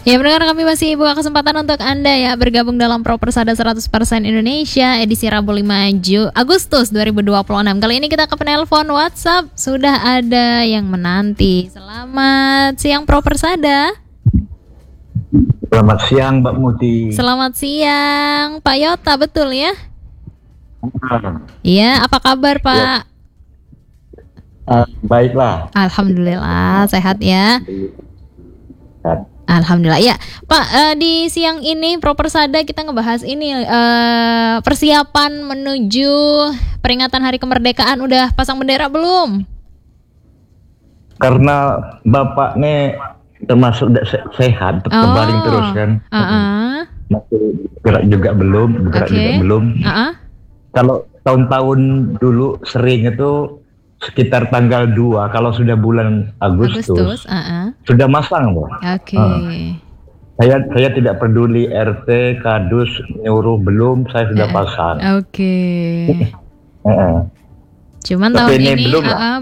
Ya pendengar, kami masih buka kesempatan untuk Anda ya bergabung dalam Propersada 100% Indonesia edisi Rabu 5 Agustus 2026. Kali ini kita ke penelpon WhatsApp, sudah ada yang menanti. Selamat siang Propersada. Selamat siang Mbak Muti. Selamat siang Pak Yota, betul ya? Iya, apa kabar Pak? Baiklah. Alhamdulillah, sehat ya. Alhamdulillah ya Pak, di siang ini Propersada kita ngebahas ini persiapan menuju peringatan Hari Kemerdekaan. Udah pasang bendera belum? Karena Bapak nih termasuk sehat, terbaring terus kan. Masih bergerak juga belum, Kalau tahun-tahun dulu sering itu sekitar tanggal 2 kalau sudah bulan Agustus sudah masang, Bu. Saya tidak peduli RT, Kadus nyuruh belum, saya sudah pasang. Cuman tapi tahun ini belum lah.